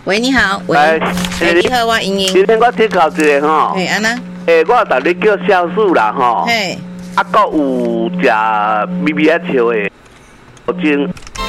喂，你好，喂，你好，我莹莹。 今天我听考一个吼， 嘿，安娜， 我逐日叫酵素啦吼， 嘿， 啊，搁有食咪咪啊笑的，酒精。